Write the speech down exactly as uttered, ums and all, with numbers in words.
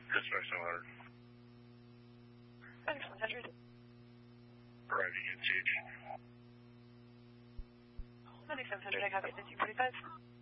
Dispatch seven hundred. seven hundred. Arriving at T H. ninety-seven hundred, I copy fifteen forty-five.